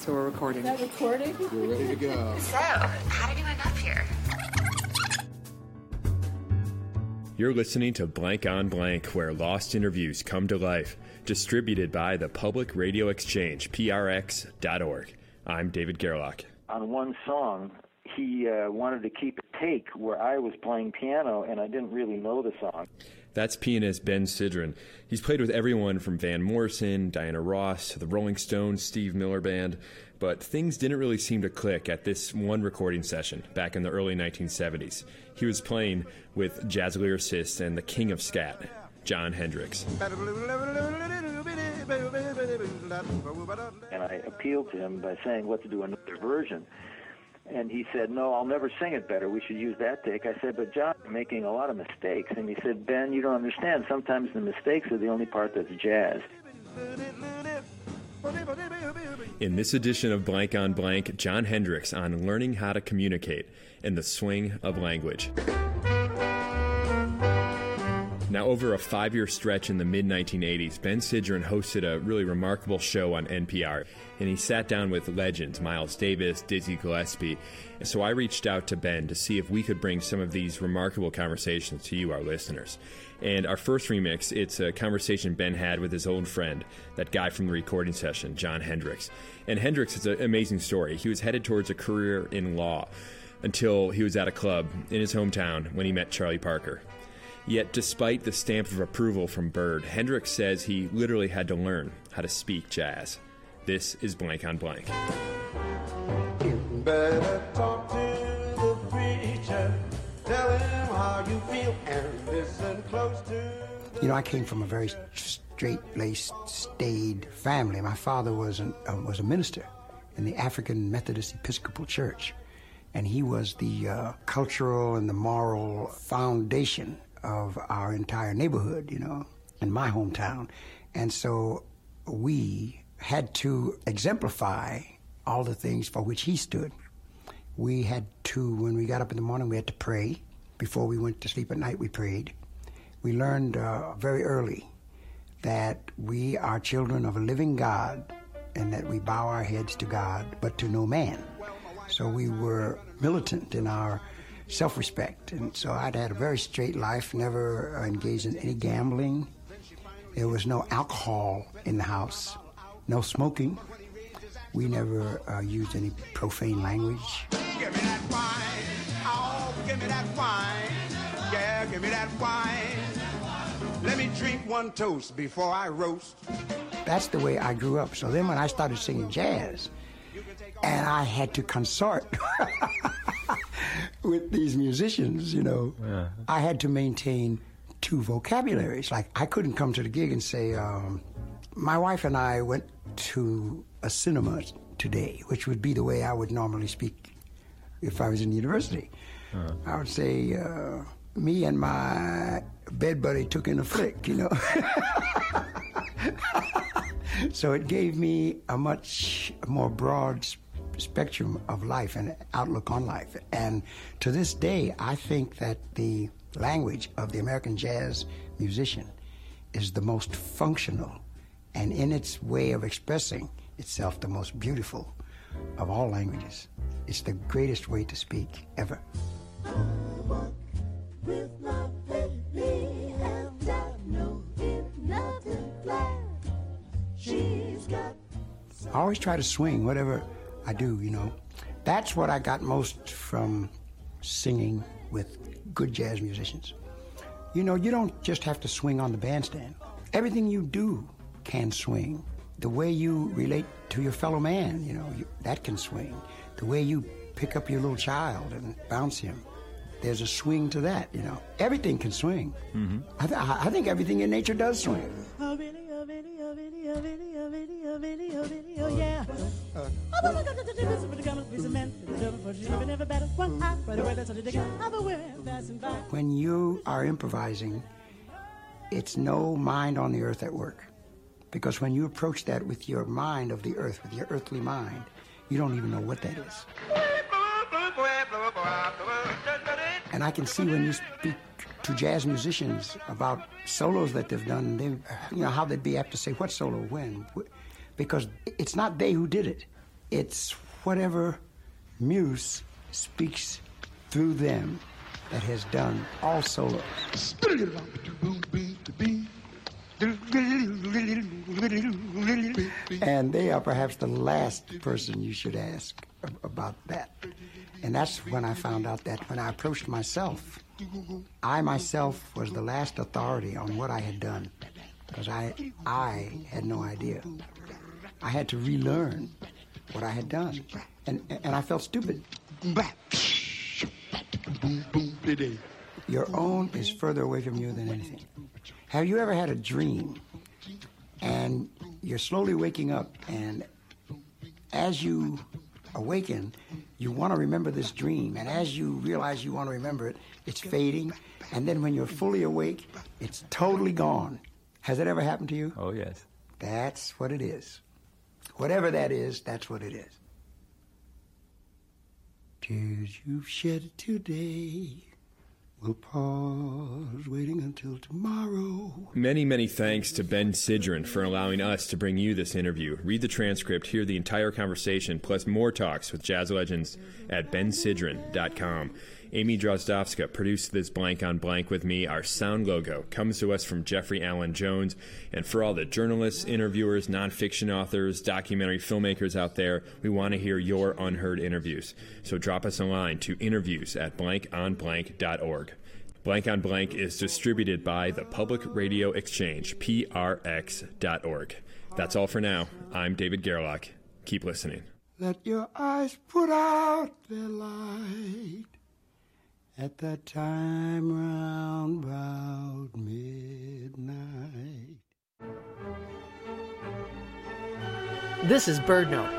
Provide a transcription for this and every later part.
So we're recording. Is that recording? We're ready to go. So, how did you end up here? You're listening to Blank on Blank, where lost interviews come to life. Distributed by the Public Radio Exchange, prx.org. I'm David Gerlach. On one song, he wanted to keep a take where I was playing piano, and I didn't really know the song. That's pianist Ben Sidran. He's played with everyone from Van Morrison, Diana Ross, to the Rolling Stones, Steve Miller Band, but things didn't really seem to click at this one recording session back in the early 1970s. He was playing with jazz lyricist and the king of scat, Jon Hendricks. And I appealed to him by saying, let's do another version. And he said, no, I'll never sing it better. We should use that take. I said, but John, you're making a lot of mistakes. And he said, Ben, you don't understand. Sometimes the mistakes are the only part that's jazz. In this edition of Blank on Blank, Jon Hendricks on learning how to communicate in the swing of language. Now, over a 5-year stretch in the mid-1980s, Ben Sidran hosted a really remarkable show on NPR, and he sat down with legends, Miles Davis, Dizzy Gillespie. And so I reached out to Ben to see if we could bring some of these remarkable conversations to you, our listeners. And our first remix, it's a conversation Ben had with his old friend, that guy from the recording session, Jon Hendricks. And Hendricks is an amazing story. He was headed towards a career in law until he was at a club in his hometown when he met Charlie Parker. Yet, despite the stamp of approval from Bird, Hendricks says he literally had to learn how to speak jazz. This is Blank on Blank. You better talk to the preacher, tell him how you feel, and listen close to... You know, I came from a very straight-laced, staid family. My father was a minister in the African Methodist Episcopal Church, and he was the cultural and the moral foundation of our entire neighborhood, you know, in my hometown. And so we had to exemplify all the things for which he stood. We had to, when we got up in the morning, we had to pray. Before we went to sleep at night, we prayed. We learned very early that we are children of a living God and that we bow our heads to God, but to no man. So we were militant in our self-respect. And so I'd had a very straight life, never engaged in any gambling. There was no alcohol in the house, no smoking. We never used any profane language. Give me that wine, oh, give me that wine, yeah, give me that wine. Let me drink one toast before I roast. That's the way I grew up. So then when I started singing jazz, and I had to consort with these musicians, you know, I had to maintain two vocabularies. Like, I couldn't come to the gig and say, my wife and I went to a cinema today, which would be the way I would normally speak if I was in university. I would say, me and my bed buddy took in a flick, you know. So it gave me a much more broad spectrum of life and outlook on life. And to this day, I think that the language of the American jazz musician is the most functional and in its way of expressing itself the most beautiful of all languages. It's the greatest way to speak ever. I walk with my baby and I know it's nothing flat. She's got... I always try to swing whatever I do, you know. That's what I got most from singing with good jazz musicians. You know, you don't just have to swing on the bandstand. Everything you do can swing. The way you relate to your fellow man, you know, that can swing. The way you pick up your little child and bounce him, there's a swing to that, you know. Everything can swing. Mm-hmm. I think everything in nature does swing. Yeah. When you are improvising, it's no mind on the earth at work. Because when you approach that with your mind of the earth, with your earthly mind, you don't even know what that is. And I can see when you speak to jazz musicians about solos that they've done, they, you know, how they'd be apt to say what solo when, because it's not they who did it. it's whatever muse speaks through them that has done all solos. And they are perhaps the last person you should ask about that. And that's when I found out that when I approached myself, I myself was the last authority on what I had done, because I had no idea. I had to relearn what I had done, and I felt stupid. Your own is further away from you than anything. Have you ever had a dream, and you're slowly waking up, and as you awaken, you want to remember this dream, and as you realize you want to remember it, it's fading, and then when you're fully awake, it's totally gone. Has that ever happened to you? Oh, yes. That's what it is. Whatever that is, that's what it is. Tears you've shed today will pause, waiting until tomorrow. Many, many thanks to Ben Sidran for allowing us to bring you this interview. Read the transcript, hear the entire conversation, plus more talks with jazz legends at bensidran.com. Amy Drozdowska produced this Blank on Blank with me. Our sound logo comes to us from Jeffrey Allen Jones. And for all the journalists, interviewers, nonfiction authors, documentary filmmakers out there, we want to hear your unheard interviews. So drop us a line to interviews@blankonblank.org. Blank on Blank is distributed by the Public Radio Exchange, prx.org. That's all for now. I'm David Gerlach. Keep listening. Let your eyes put out their light at that time round about midnight. This is Bird Note.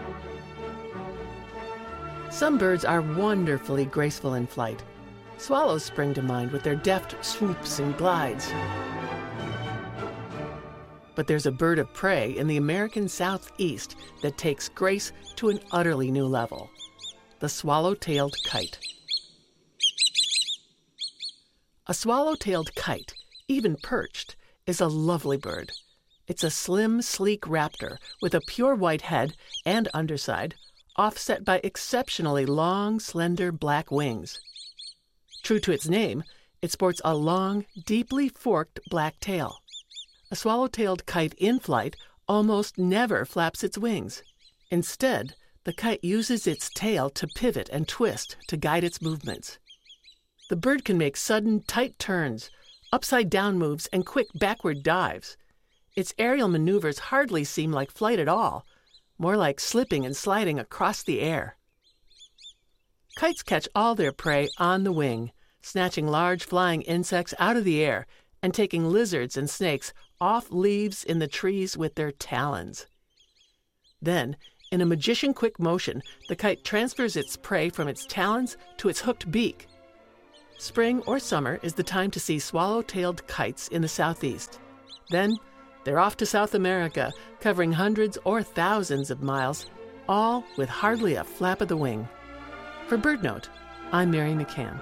Some birds are wonderfully graceful in flight. Swallows spring to mind with their deft swoops and glides. But there's a bird of prey in the American Southeast that takes grace to an utterly new level: the swallow-tailed kite. A swallow-tailed kite, even perched, is a lovely bird. It's a slim, sleek raptor with a pure white head and underside, offset by exceptionally long, slender black wings. True to its name, it sports a long, deeply forked black tail. A swallow-tailed kite in flight almost never flaps its wings. Instead, the kite uses its tail to pivot and twist to guide its movements. The bird can make sudden, tight turns, upside-down moves, and quick backward dives. Its aerial maneuvers hardly seem like flight at all, more like slipping and sliding across the air. Kites catch all their prey on the wing, snatching large flying insects out of the air and taking lizards and snakes off leaves in the trees with their talons. Then, in a magician-quick motion, the kite transfers its prey from its talons to its hooked beak. Spring or summer is the time to see swallow-tailed kites in the Southeast. Then, they're off to South America, covering hundreds or thousands of miles, all with hardly a flap of the wing. For BirdNote, I'm Mary McCann.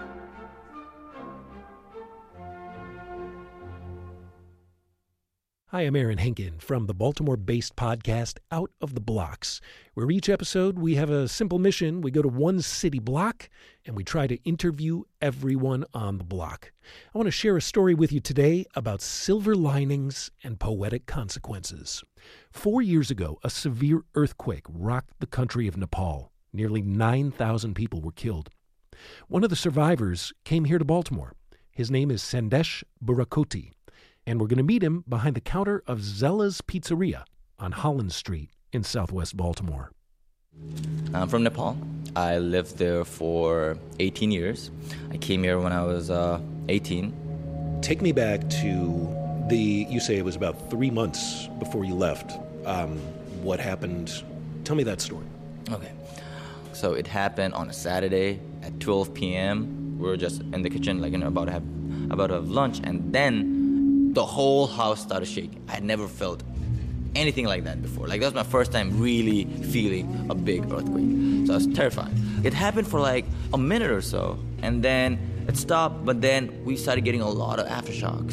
Hi, I'm Aaron Henkin from the Baltimore-based podcast Out of the Blocks, where each episode we have a simple mission. We go to one city block and we try to interview everyone on the block. I want to share a story with you today about silver linings and poetic consequences. 4 years ago, a severe earthquake rocked the country of Nepal. Nearly 9,000 people were killed. One of the survivors came here to Baltimore. His name is Sandesh Burakoti. And we're going to meet him behind the counter of Zella's Pizzeria on Holland Street in southwest Baltimore. I'm from Nepal. I lived there for 18 years. I came here when I was 18. Take me back to you say it was about 3 months before you left. What happened? Tell me that story. Okay. So it happened on a Saturday at 12 p.m. We were just in the kitchen, about to have lunch, and then the whole house started shaking. I had never felt anything like that before. That was my first time really feeling a big earthquake. So I was terrified. It happened for a minute or so, and then it stopped, but then we started getting a lot of aftershocks.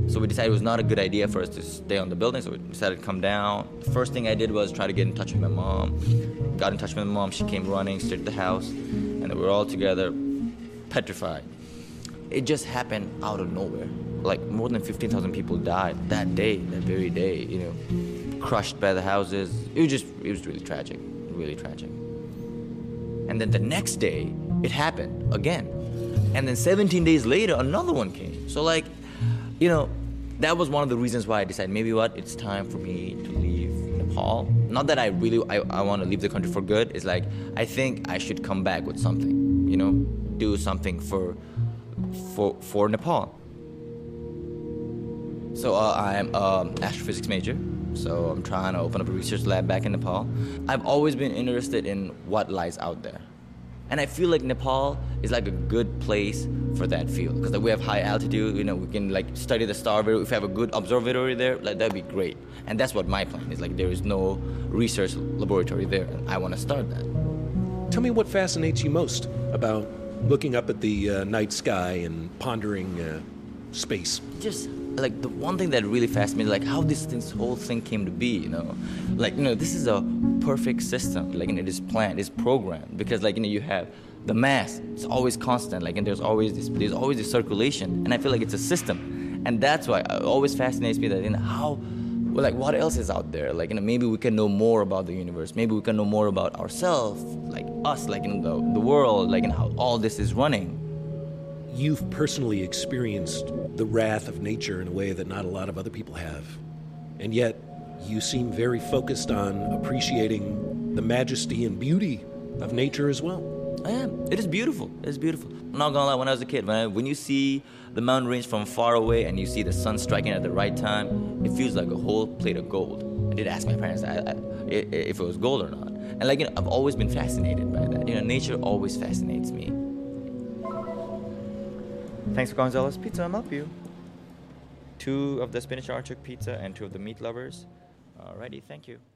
So we decided it was not a good idea for us to stay on the building, so we decided to come down. The first thing I did was try to get in touch with my mom. Got in touch with my mom, she came running straight to the house, and then we were all together, petrified. It just happened out of nowhere. Like more than 15,000 people died that day, that very day, you know, crushed by the houses. It was really tragic, really tragic. And then the next day, it happened again. And then 17 days later, another one came. So like, you know, that was one of the reasons why I decided, maybe what, it's time for me to leave Nepal. Not that I want to leave the country for good. It's like, I think I should come back with something, you know, do something for Nepal. So I'm an astrophysics major. So I'm trying to open up a research lab back in Nepal. I've always been interested in what lies out there. And I feel like Nepal is like a good place for that field, because like, we have high altitude, you know, we can like study the star. If we have a good observatory there, like that'd be great. And that's what my plan is. Like there is no research laboratory there, and I want to start that. Tell me what fascinates you most about looking up at the night sky and pondering space. Just like the one thing that really fascinates me, like how this whole thing came to be, you know. Like, you know, this is a perfect system. Like, and it is planned, it's programmed, because like, you know, you have the mass, it's always constant, like, and there's always this circulation, and I feel like it's a system. And that's why it always fascinates me that, you know, how, well, like, what else is out there? Like, you know, maybe we can know more about the universe, maybe we can know more about ourselves, like us, like, in the world, like, in how all this is running. You've personally experienced the wrath of nature in a way that not a lot of other people have. And yet, you seem very focused on appreciating the majesty and beauty of nature as well. I am. It is beautiful. It is beautiful. I'm not gonna lie, when I was a kid, when you see the mountain range from far away and you see the sun striking at the right time, it feels like a whole plate of gold. I did ask my parents if it was gold or not. And like, you know, I've always been fascinated by that. You know, nature always fascinates me. Thanks for Gonzalo's Pizza, I'm up you. 2 of the spinach artichoke pizza and 2 of the meat lovers. Alrighty, thank you.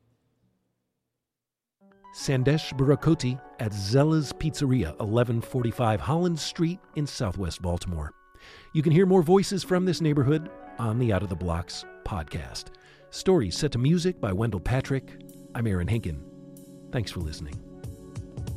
Sandesh Burakoti at Zella's Pizzeria, 1145 Holland Street in Southwest Baltimore. You can hear more voices from this neighborhood on the Out of the Blocks podcast. Stories set to music by Wendell Patrick. I'm Aaron Hinken. Thanks for listening.